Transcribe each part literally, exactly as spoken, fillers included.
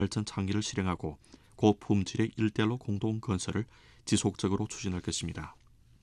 발전 창의를 실행하고 고품질의 일대일로 공동 건설을 지속적으로 추진할 것입니다.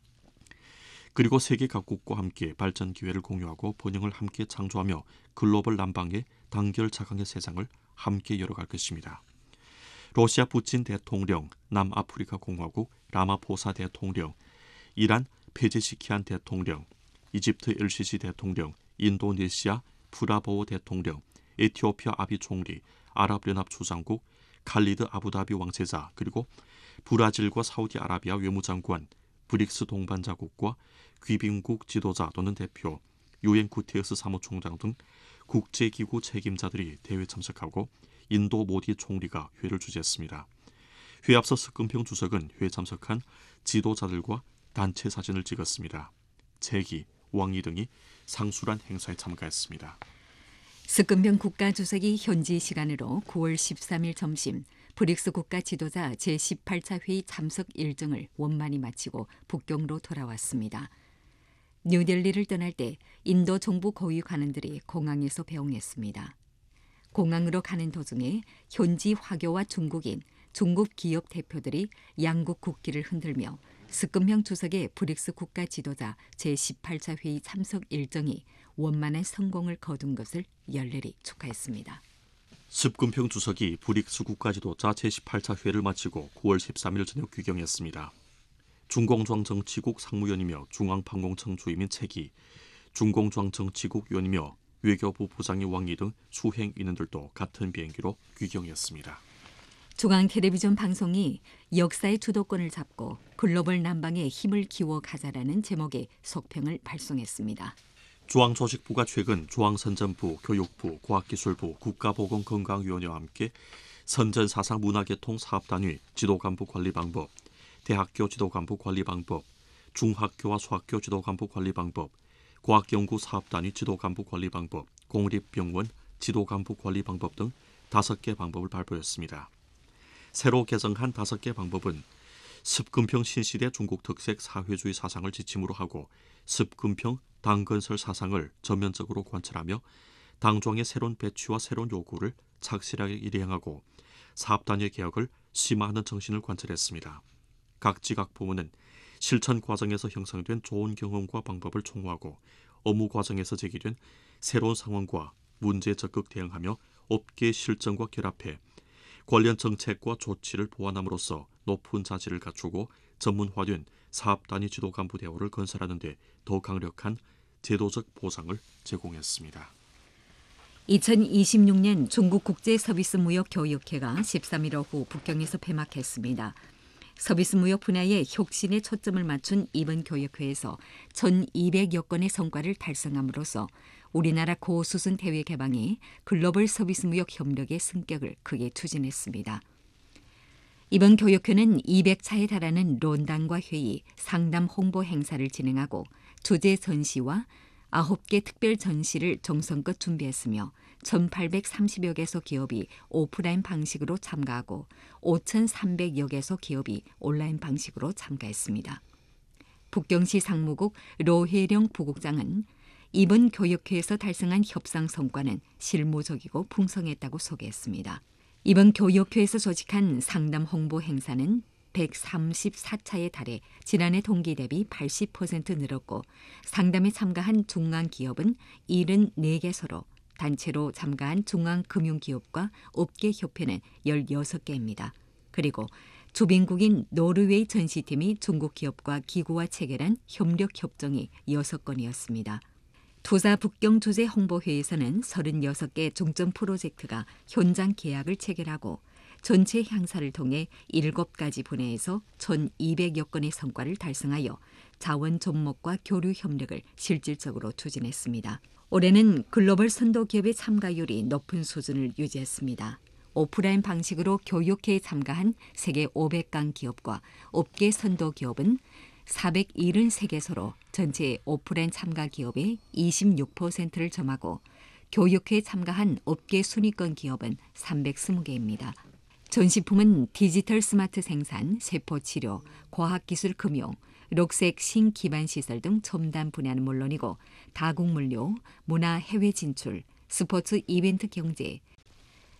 그리고 세계 각국과 함께 발전 기회를 공유하고 번영을 함께 창조하며 글로벌 남방의 단결 자강의 세상을 함께 열어갈 것입니다. 러시아 푸틴 대통령, 남아프리카 공화국 라마포사 대통령, 이란 페제시키안 대통령, 이집트 엘시시 대통령, 인도네시아 프라보오 대통령, 에티오피아 아비 총리, 아랍연합 주장국 칼리드 아부다비 왕세자, 그리고 브라질과 사우디아라비아 외무장관, 브릭스 동반자국과 귀빈국 지도자 또는 대표, 유엔 구테르스 사무총장 등 국제기구 책임자들이 대회에 참석하고 인도 모디 총리가 회를 주재했습니다. 회에 앞서 스끈평 주석은 회에 참석한 지도자들과 단체 사진을 찍었습니다. 재기, 왕이 등이 상수란 행사에 참가했습니다. 스끈평 국가주석이 현지 시간으로 구월 십삼일 점심 브릭스 국가 지도자 제십팔 차 회의 참석 일정을 원만히 마치고 북경으로 돌아왔습니다. 뉴델리를 떠날 때 인도 정부 고위 관원들이 공항에서 배웅했습니다. 공항으로 가는 도중에 현지 화교와 중국인, 중국 기업 대표들이 양국 국기를 흔들며 스끈평 주석의 브릭스 국가 지도자 제십팔 차 회의 참석 일정이 원만한 성공을 거둔 것을 열렬히 축하했습니다. 스끈평 주석이 브릭스 국가 지도자 제십팔 차 회를 마치고 구월 십삼일 저녁 귀경했습니다. 중공주황 정치국 상무위원이며 중앙방공청 주임인 책이, 중공주황 정치국 위원이며 외교부 부장인 왕이 등 수행 인원들도 같은 비행기로 귀경했습니다. 중앙 텔레비전 방송이 역사의 주도권을 잡고 글로벌 남방에 힘을 기워 가자라는 제목의 속평을 발송했습니다. 중앙조직부가 최근 중앙선전부, 교육부, 과학기술부, 국가보건건강위원회와 함께 선전사상 문화계통 사업단위 지도간부 관리 방법, 대학교 지도간부 관리 방법, 중학교와 소학교 지도간부 관리 방법, 과학연구 사업단위 지도간부 관리 방법, 공립병원 지도간부 관리 방법 등 다섯 개 방법을 발표했습니다. 새로 개정한 다섯 개 방법은 습근평 신시대 중국 특색 사회주의 사상을 지침으로 하고 습근평 당건설 사상을 전면적으로 관철하며 당정의 새로운 배치와 새로운 요구를 착실하게 일행하고 사업단위 개혁을 심화하는 정신을 관철했습니다. 각 지각 부문은 실천 과정에서 형성된 좋은 경험과 방법을 총호하고 업무 과정에서 제기된 새로운 상황과 문제에 적극 대응하며 업계의 실정과 결합해 관련 정책과 조치를 보완함으로써 높은 자질을 갖추고 전문화된 사업단위 지도간부 대우를 건설하는 데 더 강력한 제도적 보상을 제공했습니다. 이천이십육년 중국 국제서비스무역교육회가 십삼일 오후 북경에서 폐막했습니다. 서비스무역 분야의 혁신에 초점을 맞춘 이번 교육회에서 천이백여 건의 성과를 달성함으로써 우리나라 고수준 대외 개방이 글로벌 서비스무역 협력의 승격을 크게 추진했습니다. 이번 교육회는 이백 차에 달하는 론단과 회의, 상담 홍보 행사를 진행하고 주제 전시와 아홉 개 특별 전시를 정성껏 준비했으며 천팔백삼십여 개소 기업이 오프라인 방식으로 참가하고 오천삼백여 개소 기업이 온라인 방식으로 참가했습니다. 북경시 상무국 로혜령 부국장은 이번 교육회에서 달성한 협상 성과는 실무적이고 풍성했다고 소개했습니다. 이번 교육회에서 조직한 상담 홍보 행사는 백삼십사 차에 달해 지난해 동기 대비 팔십 퍼센트 늘었고 상담에 참가한 중앙기업은 칠십사 개소로 단체로 참가한 중앙금융기업과 업계협회는 열여섯 개입니다. 그리고 주빈국인 노르웨이 전시팀이 중국 기업과 기구와 체결한 협력협정이 여섯 건이었습니다. 투사 북경 주재 홍보회에서는 서른여섯 개 중점 프로젝트가 현장 계약을 체결하고 전체 향사를 통해 일곱 가지 분야에서 천이백여 건의 성과를 달성하여 자원 접목과 교류 협력을 실질적으로 추진했습니다. 올해는 글로벌 선도 기업의 참가율이 높은 수준을 유지했습니다. 오프라인 방식으로 교육회에 참가한 세계 오백 강 기업과 업계 선도 기업은 사백칠십삼 개소로 전체 오프라인 참가 기업의 이십육 퍼센트를 점하고 교육회에 참가한 업계 순위권 기업은 삼백이십 개입니다. 전시품은 디지털 스마트 생산, 세포치료, 과학기술 금융, 녹색 신기반시설 등 첨단 분야는 물론이고 다국물류, 문화 해외 진출, 스포츠 이벤트 경제,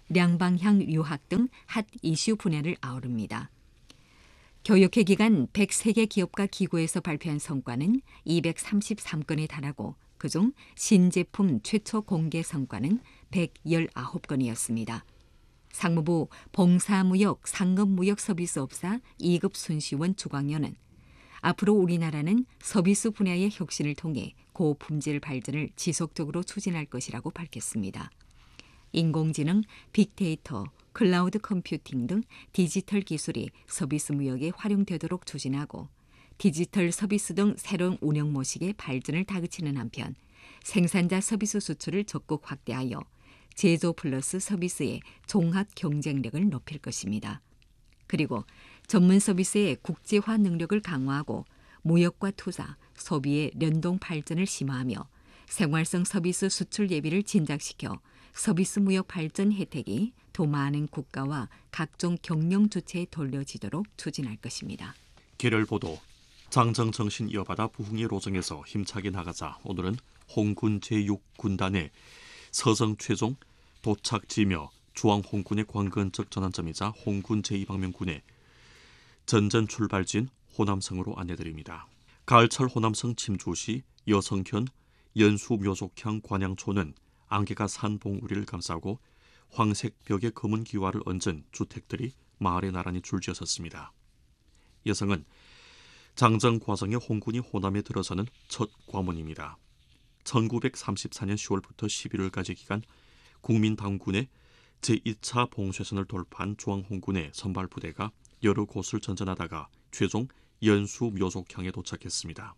량방향 유학 등 핫 이슈 분야를 아우릅니다. 교육회 기간 백삼 개 기업과 기구에서 발표한 성과는 이백삼십삼 건에 달하고 그중 신제품 최초 공개 성과는 백십구 건이었습니다. 상무부 봉사무역 상급무역서비스업사 이 급 손시원 주광연은 앞으로 우리나라는 서비스 분야의 혁신을 통해 고품질 발전을 지속적으로 추진할 것이라고 밝혔습니다. 인공지능, 빅데이터, 클라우드 컴퓨팅 등 디지털 기술이 서비스 무역에 활용되도록 추진하고 디지털 서비스 등 새로운 운영 모식의 발전을 다그치는 한편 생산자 서비스 수출을 적극 확대하여 제조 플러스 서비스의 종합 경쟁력을 높일 것입니다. 그리고 전문 서비스의 국제화 능력을 강화하고 무역과 투자, 소비의 연동 발전을 심화하며 생활성 서비스 수출 예비를 진작시켜 서비스 무역 발전 혜택이 더 많은 국가와 각종 경영 주체에 돌려지도록 추진할 것입니다. 계열 보도 장정 정신 이어받아 부흥의 로정에서 힘차게 나가자 오늘은 홍군 제육 군단의 서정 최종 도착지며 주왕 홍군의 관건적 전환점이자 홍군 제이 방면군의 전전 출발지인 호남성으로 안내드립니다. 가을철 호남성 침주시 여성현 연수묘족향 관양초는 안개가 산 봉우리를 감싸고 황색 벽에 검은 기와를 얹은 주택들이 마을에 나란히 줄지어섰습니다. 여성은 장정 과정에 홍군이 호남에 들어서는 첫 과문입니다. 천구백삼십사 년 시월부터 십일월까지 기간 국민당군의 제이 차 봉쇄선을 돌파한 중앙홍군의 선발부대가 여러 곳을 전전하다가 최종 연수 묘족향에 도착했습니다.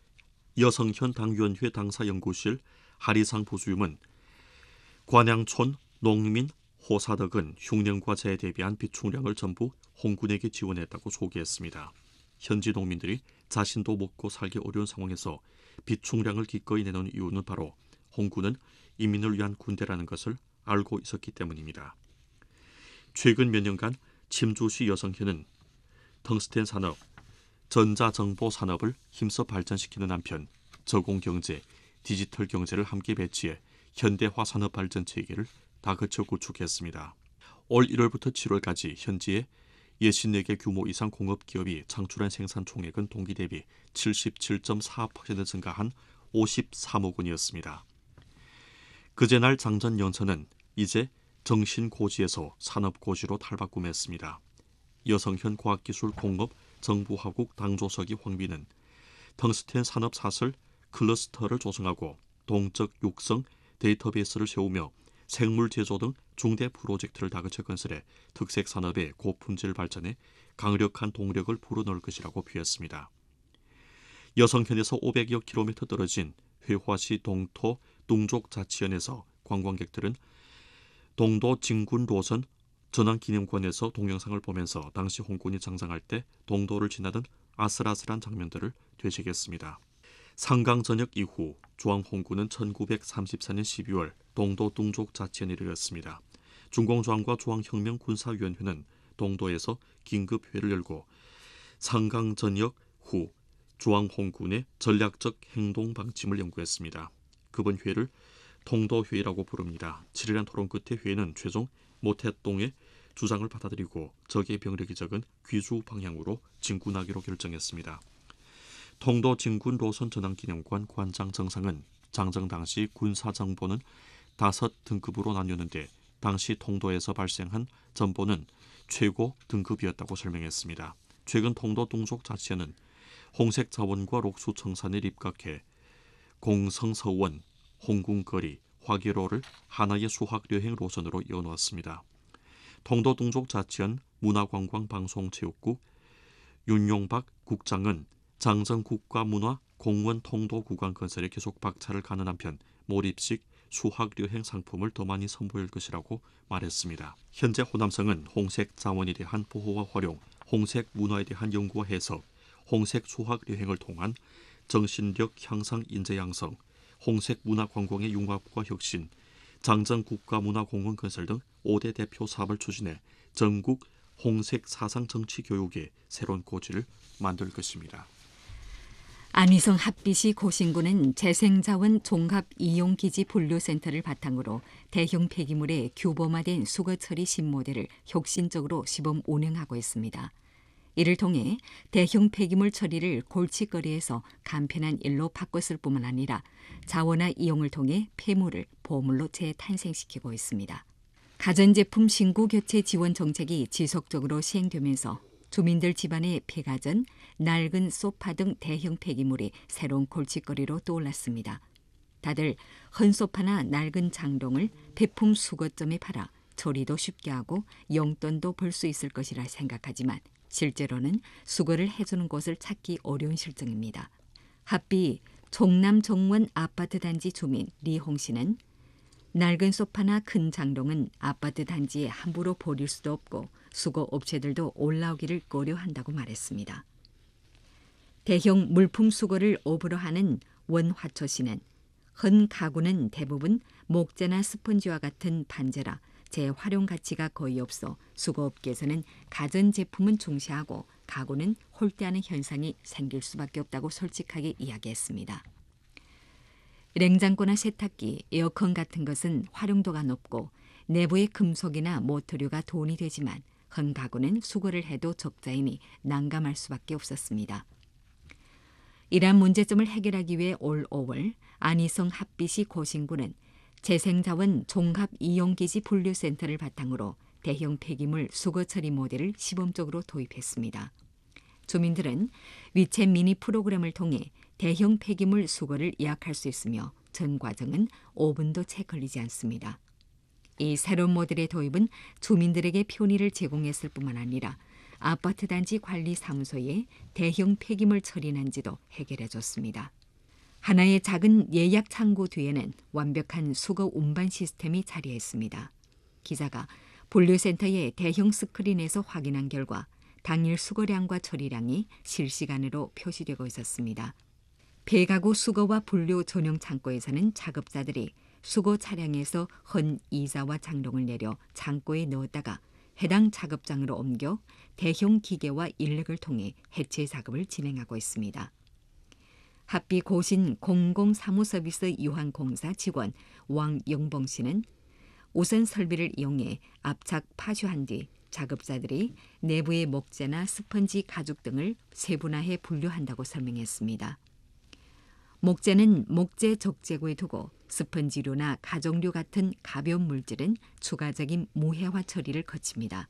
여성현 당위원회 당사연구실 하리상 부수임은 관양촌 농민 호사덕은 흉년과 재해에 대비한 비축량을 전부 홍군에게 지원했다고 소개했습니다. 현지 농민들이 자신도 먹고 살기 어려운 상황에서 비축량을 기꺼이 내놓은 이유는 바로 홍군은 인민을 위한 군대라는 것을 알고 있었기 때문입니다. 최근 몇 년간 침주시 여성현은 텅스텐 산업, 전자정보 산업을 힘써 발전시키는 한편 저공경제, 디지털 경제를 함께 배치해 현대화 산업 발전 체계를 다그쳐 구축했습니다. 올 일월부터 칠월까지 현지에 육십사 개 규모 이상 공업기업이 창출한 생산 총액은 동기 대비 칠십칠 점 사 퍼센트 증가한 오십삼억 원이었습니다. 그제날 장전 연천은 이제 정신고지에서 산업고지로 탈바꿈했습니다. 여성현 과학기술 공업 정부화국 당조석이 황비는 텅스텐 산업 사설 클러스터를 조성하고 동적 육성 데이터베이스를 세우며 생물 제조 등 중대 프로젝트를 다그쳐 건설해 특색 산업의 고품질 발전에 강력한 동력을 불어넣을 것이라고 표했습니다. 여성현에서 오백여 킬로미터 떨어진 회화시 동토 둥족자치연에서 관광객들은 동도 진군 로선 전환기념관에서 동영상을 보면서 당시 홍군이 장장할 때 동도를 지나던 아슬아슬한 장면들을 되새겼습니다. 상강 전역 이후 주왕 홍군은 천구백삼십사 년 십이월 동도 둥족자치연에 이르렀습니다. 중공주왕과 중앙혁명군사위원회는 동도에서 긴급회를 열고 상강 전역 후 주왕 홍군의 전략적 행동 방침을 연구했습니다. 그번 회의를 통도회의라고 부릅니다. 칠일간 토론 끝에 회의는 최종 모태동의 주장을 받아들이고 적의 병력이 적은 귀주 방향으로 진군하기로 결정했습니다. 통도 진군 로선 전환기념관 관장 정상은 장정 당시 군사정보는 다섯 등급으로 나뉘었는데 당시 통도에서 발생한 전보는 최고 등급이었다고 설명했습니다. 최근 통도 둥족자치연은 홍색 자원과 록수 청산에 입각해 공성서원, 홍군거리, 화계로를 하나의 수학여행 로선으로 이어놓았습니다. 통도 둥족자치연 문화관광방송체육국 윤용박 국장은 장정 국가문화 공원 통도 구간 건설에 계속 박차를 가는 한편 몰입식 수학여행 상품을 더 많이 선보일 것이라고 말했습니다. 현재 호남성은 홍색 자원에 대한 보호와 활용, 홍색 문화에 대한 연구와 해석, 홍색 수학여행을 통한 정신력 향상 인재 양성, 홍색 문화 관광의 융합과 혁신, 장정 국가문화공원 건설 등 오 대 대표 사업을 추진해 전국 홍색 사상 정치 교육의 새로운 고지를 만들 것입니다. 안희성 핫빛이 고신군은 재생자원 종합이용기지 분류센터를 바탕으로 대형 폐기물의 규범화된 수거 처리 신모델을 혁신적으로 시범 운영하고 있습니다. 이를 통해 대형 폐기물 처리를 골칫거리에서 간편한 일로 바꿨을 뿐만 아니라 자원화 이용을 통해 폐물을 보물로 재탄생시키고 있습니다. 가전제품 신구 교체 지원 정책이 지속적으로 시행되면서 주민들 집안의 폐가전, 낡은 소파 등 대형 폐기물이 새로운 골칫거리로 떠올랐습니다. 다들 헌 소파나 낡은 장롱을 폐품 수거점에 팔아 처리도 쉽게 하고 용돈도 벌 수 있을 것이라 생각하지만 실제로는 수거를 해주는 곳을 찾기 어려운 실정입니다. 합비 종남 정원 아파트 단지 주민 리홍 씨는 낡은 소파나 큰 장롱은 아파트 단지에 함부로 버릴 수도 없고 수거 업체들도 올라오기를 꺼려한다고 말했습니다. 대형 물품 수거를 업으로 하는 원화초 씨는 헌 가구는 대부분 목재나 스펀지와 같은 반재라 재활용 가치가 거의 없어 수거업계에서는 가전제품은 중시하고 가구는 홀대하는 현상이 생길 수밖에 없다고 솔직하게 이야기했습니다. 냉장고나 세탁기, 에어컨 같은 것은 활용도가 높고 내부의 금속이나 모터류가 돈이 되지만 헌 가구는 수거를 해도 적자이니 난감할 수밖에 없었습니다. 이러한 문제점을 해결하기 위해 올 오월 안희성 핫빛이 고신군은 재생자원 종합이용기지 분류센터를 바탕으로 대형 폐기물 수거 처리 모델을 시범적으로 도입했습니다. 주민들은 위챗 미니 프로그램을 통해 대형 폐기물 수거를 예약할 수 있으며 전 과정은 오 분도 채 걸리지 않습니다. 이 새로운 모델의 도입은 주민들에게 편의를 제공했을 뿐만 아니라 아파트 단지 관리사무소에 대형 폐기물 처리 난지도 해결해줬습니다. 하나의 작은 예약 창구 뒤에는 완벽한 수거 운반 시스템이 자리했습니다. 기자가 분류센터의 대형 스크린에서 확인한 결과 당일 수거량과 처리량이 실시간으로 표시되고 있었습니다. 폐가구 수거와 분류 전용 창고에서는 작업자들이 수거 차량에서 헌 이자와 장롱을 내려 창고에 넣었다가 해당 작업장으로 옮겨 대형 기계와 인력을 통해 해체 작업을 진행하고 있습니다. 합비 고신 공공사무서비스 유한공사 직원 왕영봉 씨는 우선 설비를 이용해 압착 파쇄한 뒤 작업자들이 내부의 목재나 스펀지 가죽 등을 세분화해 분류한다고 설명했습니다. 목재는 목재 적재고에 두고 스펀지류나 가정류 같은 가벼운 물질은 추가적인 무해화 처리를 거칩니다.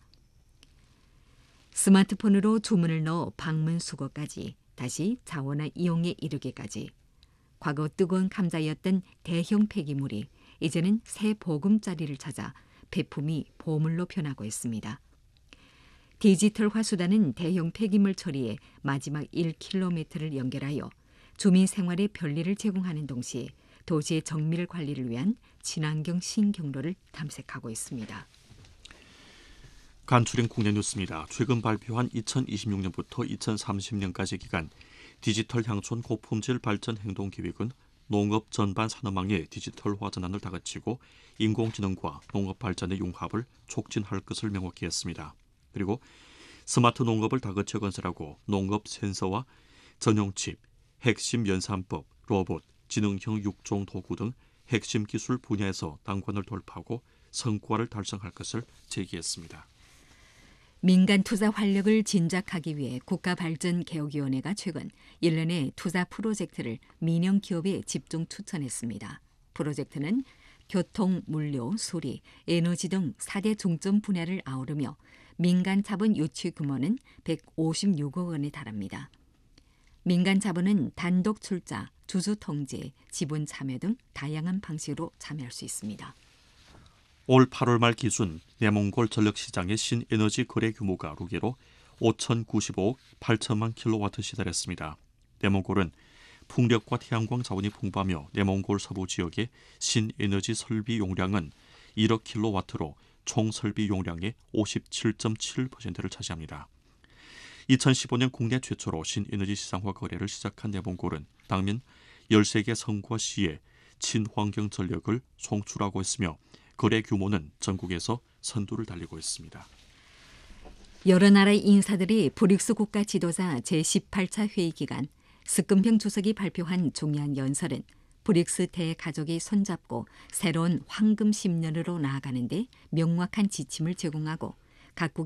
스마트폰으로 주문을 넣어 방문 수거까지 다시 자원화 이용에 이르기까지 과거 뜨거운 감자였던 대형 폐기물이 이제는 새 보금자리를 찾아 폐품이 보물로 변하고 있습니다. 디지털화 수단은 대형 폐기물 처리의 마지막 일 킬로미터를 연결하여 주민 생활의 편리를 제공하는 동시에 도시의 정밀 관리를 위한 친환경 신경로를 탐색하고 있습니다. 간추린 국내 뉴스입니다. 최근 발표한 이천이십육 년부터 이천삼십 년까지 기간 디지털 향촌 고품질 발전 행동 계획은 농업 전반 산업망의 디지털화 전환을 다그치고 인공지능과 농업 발전의 융합을 촉진할 것을 명확히 했습니다. 그리고 스마트 농업을 다그쳐 건설하고 농업 센서와 전용칩, 핵심 연산법, 로봇, 지능형 육종 도구 등 핵심 기술 분야에서 난관을 돌파하고 성과를 달성할 것을 제기했습니다. 민간 투자 활력을 진작하기 위해 국가발전개혁위원회가 최근 일련의 투자 프로젝트를 민영 기업에 집중 추천했습니다. 프로젝트는 교통, 물류, 수리, 에너지 등 사 대 중점 분야를 아우르며 민간 자본 유치 규모는 백오십육억 원에 달합니다. 민간 자본은 단독 출자, 주주 통제, 지분 참여 등 다양한 방식으로 참여할 수 있습니다. 올 팔월 말 기준 내몽골 전력시장의 신에너지 거래 규모가 루게로 오천구십오억 팔천만 킬로와트 시달했습니다. 내몽골은 풍력과 태양광 자원이 풍부하며 내몽골 서부 지역의 신에너지 설비 용량은 일억 킬로와트로 총 설비 용량의 오십칠 점 칠 퍼센트를 차지합니다. 이천십오 년 국내 최초로 신에너지 시장화 거래를 시작한 내몽골은 당면 열세 개 성과 시에 친환경 전력을 송출하고 있으며 거래 규모는 전국에서 선두를 달리고 있습니다. 여러 나라의 인사들이 브릭스 국가 지도자 제십팔 차 회의 기간 습근평 주석이 발표한 중요한 연설은 브릭스 대가족이 손잡고 새로운 황금 십 년으로 나아가는 데 명확한 지침을 제공하고 각국의